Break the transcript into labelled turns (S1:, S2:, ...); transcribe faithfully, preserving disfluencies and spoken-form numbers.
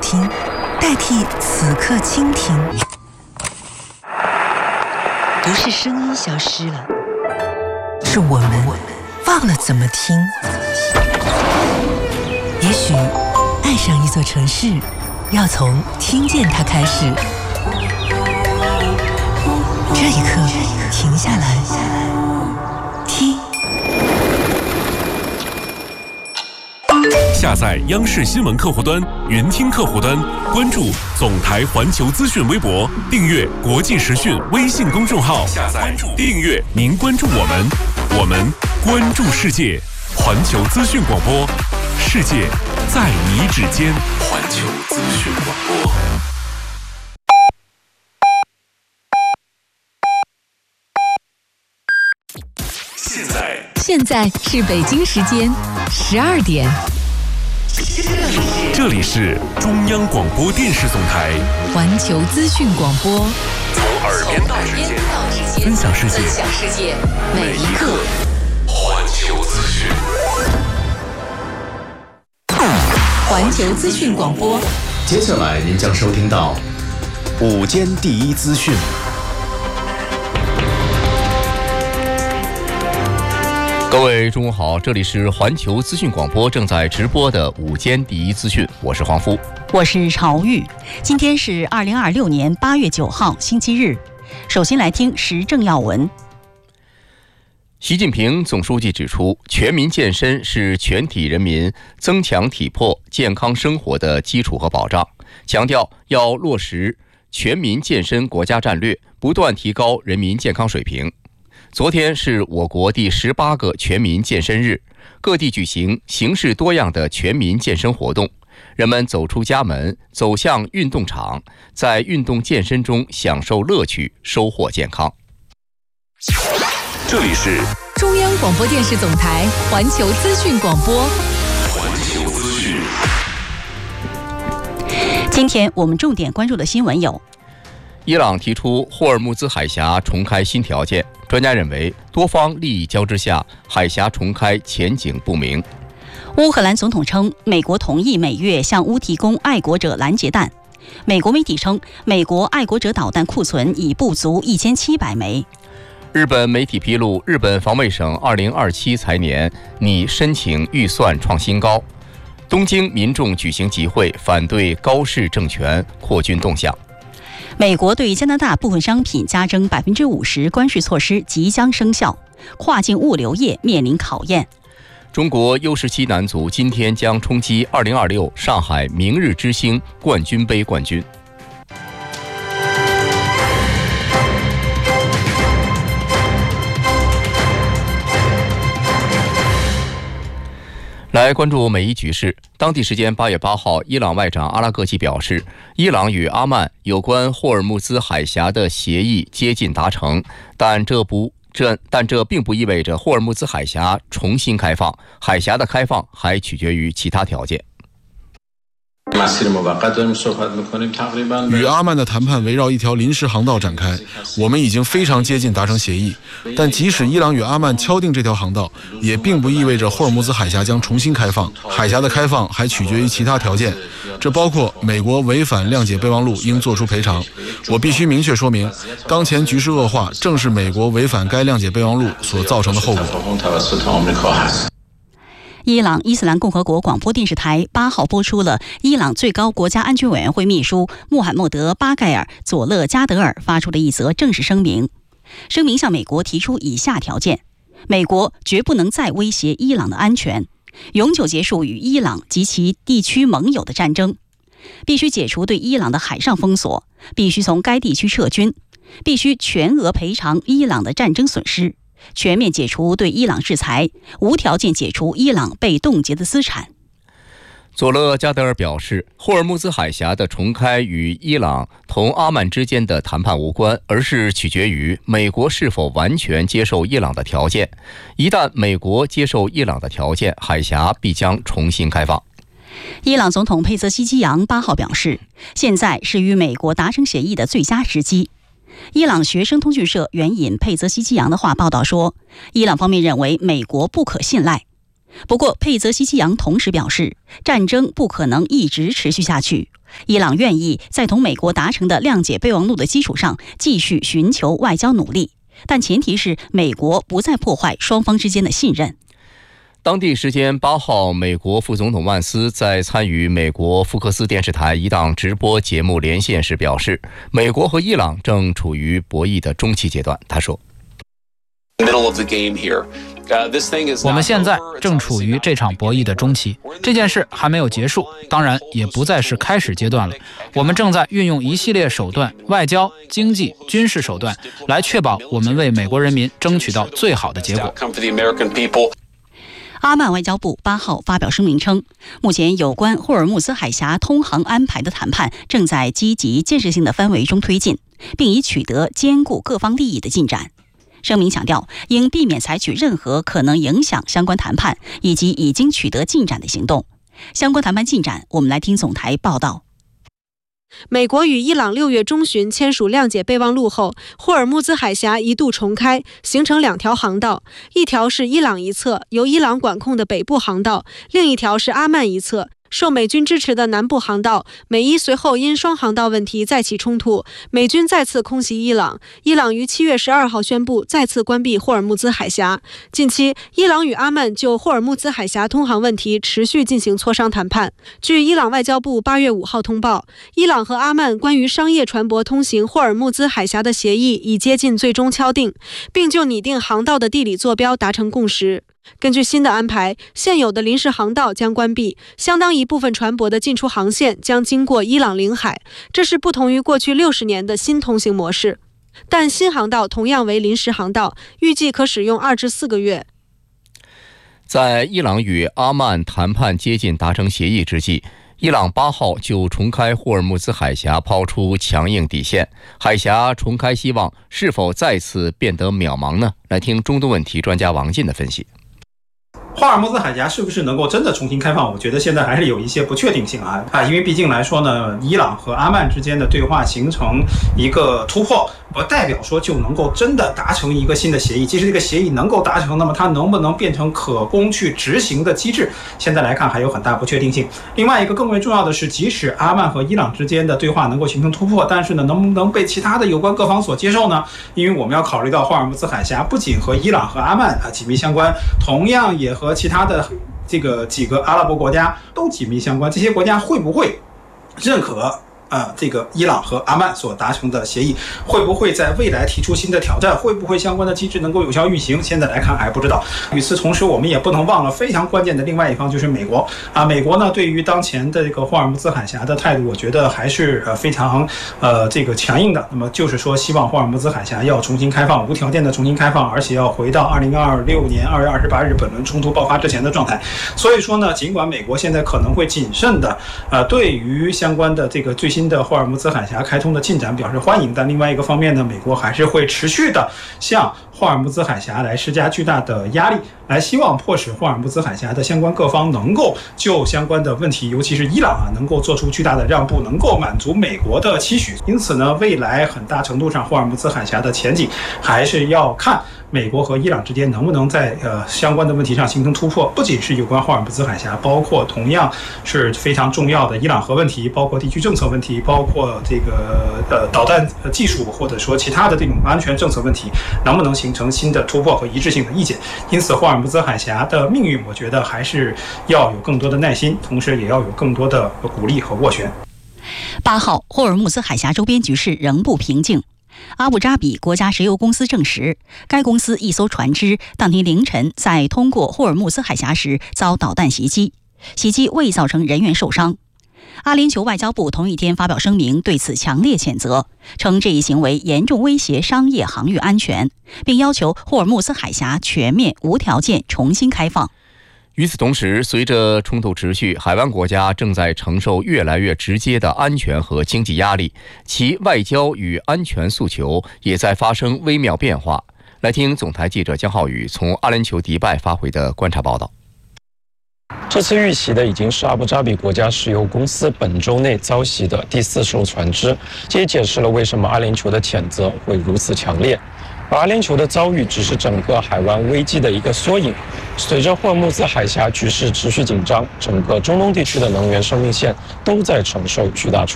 S1: 听，代替此刻倾听。不是声音消失了，是我们忘了怎么听。也许爱上一座城市，要从听见它开始。这一刻，停下来，听。
S2: 下载央视新闻客户端、云听客户端，关注总台环球资讯微博，订阅国际时讯微信公众号。下载、订阅，您关注我们，我们关注世界。环球资讯广播，世界在你指尖。环球资讯广播。现在，
S3: 现在是北京时间十二点。
S2: 这里是中央广播电视总台
S3: 环球资讯广播，
S2: 从耳边到指尖，分享世界，
S3: 分享世界每一刻。
S2: 环球资讯，
S3: 环球资讯广播。
S4: 接下来您将收听到午间第一资讯。
S5: 各位中午好，这里是环球资讯广播正在直播的午间第一资讯，我是黄夫，
S6: 我是朝玉。今天是二零二六年八月九号，星期日。首先来听时政要闻。
S5: 习近平总书记指出，全民健身是全体人民增强体魄、健康生活的基础和保障，强调要落实全民健身国家战略，不断提高人民健康水平。昨天是我国第十八个全民健身日，各地举行形式多样的全民健身活动，人们走出家门，走向运动场，在运动健身中享受乐趣，收获健康。
S2: 这里是
S3: 中央广播电视总台环球资讯广播。
S2: 环球资讯。
S6: 今天我们重点关注的新闻有：
S5: 伊朗提出霍尔木兹海峡重开新条件，专家认为多方利益交织下，海峡重开前景不明。
S6: 乌克兰总统称，美国同意每月向乌提供爱国者拦截弹。美国媒体称，美国爱国者导弹库存已不足一千七百枚。
S5: 日本媒体披露，日本防卫省二零二七财年拟申请预算创新高。东京民众举行集会，反对高市政权扩军动向。
S6: 美国对加拿大部分商品加征百分之五十关税措施即将生效，跨境物流业面临考验。
S5: 中国 U 十七男足今天将冲击二零二六上海明日之星冠军杯冠军。来关注美伊局势。当地时间八月八号，伊朗外长阿拉格齐表示，伊朗与阿曼有关霍尔木兹海峡的协议接近达成，但这不这但这并不意味着霍尔木兹海峡重新开放，海峡的开放还取决于其他条件。
S7: 与阿曼的谈判围绕一条临时航道展开，我们已经非常接近达成协议。但即使伊朗与阿曼敲定这条航道，也并不意味着霍尔木兹海峡将重新开放。海峡的开放还取决于其他条件，这包括美国违反谅解备忘录应作出赔偿。我必须明确说明，当前局势恶化正是美国违反该谅解备忘录所造成的后果。
S6: 伊朗伊斯兰共和国广播电视台八号播出了伊朗最高国家安全委员会秘书穆罕默德·巴盖尔·佐勒加德尔发出的一则正式声明。声明向美国提出以下条件：美国绝不能再威胁伊朗的安全，永久结束与伊朗及其地区盟友的战争，必须解除对伊朗的海上封锁，必须从该地区撤军，必须全额赔偿伊朗的战争损失，全面解除对伊朗制裁，无条件解除伊朗被冻结的资产。
S5: 佐勒加德尔表示，霍尔木兹海峡的重开与伊朗同阿曼之间的谈判无关，而是取决于美国是否完全接受伊朗的条件。一旦美国接受伊朗的条件，海峡必将重新开放。
S6: 伊朗总统佩泽希基扬八号表示，现在是与美国达成协议的最佳时机。伊朗学生通讯社援引佩泽希基扬的话报道说，伊朗方面认为美国不可信赖。不过佩泽希基扬同时表示，战争不可能一直持续下去， 伊朗愿意在同美国达成的谅解备忘录的基础上继续寻求外交努力，但前提是美国不再破坏双方之间的信任。
S5: 当地时间八号，美国副总统万斯在参与美国福克斯电视台一档直播节目连线时表示，美国和伊朗正处于博弈的中期阶段。他说，
S8: 我们现在正处于这场博弈的中期，这件事还没有结束，当然也不再是开始阶段了。我们正在运用一系列手段，外交、经济、军事手段，来确保我们为美国人民争取到最好的结果。
S6: 阿曼外交部八号发表声明称，目前有关霍尔木兹海峡通航安排的谈判正在积极建设性的氛围中推进，并已取得兼顾各方利益的进展。声明强调，应避免采取任何可能影响相关谈判以及已经取得进展的行动。相关谈判进展，我们来听总台报道。
S9: 美国与伊朗六月中旬签署谅解备忘录后，霍尔木兹海峡一度重开，形成两条航道，一条是伊朗一侧由伊朗管控的北部航道，另一条是阿曼一侧受美军支持的南部航道。美伊随后因双航道问题再起冲突，美军再次空袭伊朗。伊朗于七月十二号宣布再次关闭霍尔木兹海峡。近期，伊朗与阿曼就霍尔木兹海峡通航问题持续进行磋商谈判。据伊朗外交部八月五号通报，伊朗和阿曼关于商业船舶通行霍尔木兹海峡的协议已接近最终敲定，并就拟定航道的地理坐标达成共识。根据新的安排，现有的临时航道将关闭，相当一部分船舶的进出航线将经过伊朗领海，这是不同于过去六十年的新通行模式。但新航道同样为临时航道，预计可使用二至四个月。
S5: 在伊朗与阿曼谈判接近达成协议之际，伊朗八号就重开霍尔木兹海峡抛出强硬底线，海峡重开希望是否再次变得渺茫呢？来听中东问题专家王进的分析。
S10: 霍尔木兹海峡是不是能够真的重新开放？我觉得现在还是有一些不确定性啊啊！因为毕竟来说呢，伊朗和阿曼之间的对话形成一个突破，不代表说就能够真的达成一个新的协议。即使这个协议能够达成，那么它能不能变成可供去执行的机制？现在来看还有很大不确定性。另外一个更为重要的是，即使阿曼和伊朗之间的对话能够形成突破，但是呢，能不能被其他的有关各方所接受呢？因为我们要考虑到霍尔木兹海峡不仅和伊朗和阿曼啊紧密相关，同样也和其他的这个几个阿拉伯国家都紧密相关。这些国家会不会认可呃，这个伊朗和阿曼所达成的协议，会不会在未来提出新的挑战？会不会相关的机制能够有效运行？现在来看还不知道。与此同时，我们也不能忘了非常关键的另外一方，就是美国啊。美国呢，对于当前的这个霍尔木兹海峡的态度，我觉得还是呃非常呃这个强硬的。那么就是说，希望霍尔木兹海峡要重新开放，无条件的重新开放，而且要回到二零二六年二月二十八日本轮冲突爆发之前的状态。所以说呢，尽管美国现在可能会谨慎的呃对于相关的这个最新新的霍尔木兹海峡开通的进展表示欢迎，但另外一个方面呢，美国还是会持续的向霍尔木兹海峡来施加巨大的压力，来希望迫使霍尔木兹海峡的相关各方能够就相关的问题，尤其是伊朗啊，能够做出巨大的让步，能够满足美国的期许。因此呢，未来很大程度上霍尔木兹海峡的前景还是要看美国和伊朗之间能不能在呃相关的问题上形成突破，不仅是有关霍尔木兹海峡，包括同样是非常重要的伊朗核问题，包括地区政策问题，包括这个呃导弹技术或者说其他的这种安全政策问题，能不能形成新的突破和一致性的意见。因此，霍尔木兹海峡的命运，我觉得还是要有更多的耐心，同时也要有更多的鼓励和斡旋。
S6: 八号，霍尔木兹海峡周边局势仍不平静。阿布扎比国家石油公司证实，该公司一艘船只当天凌晨在通过霍尔木兹海峡时遭导弹袭击，袭击未造成人员受伤。阿联酋外交部同一天发表声明，对此强烈谴责，称这一行为严重威胁商业航运安全，并要求霍尔木兹海峡全面无条件重新开放。
S5: 与此同时，随着冲突持续，海湾国家正在承受越来越直接的安全和经济压力，其外交与安全诉求也在发生微妙变化。来听总台记者江浩宇从阿联酋迪拜发回的观察报道。
S11: 这次遇袭的已经是阿布扎比国家石油公司本周内遭袭的第四艘船只，这也解释了为什么阿联酋的谴责会如此强烈。 而阿联酋的遭遇只是整个海湾危机的一个缩影。随着霍尔木兹海峡局势持续紧张，整个中东地区的能源生命线都在承受巨大冲击。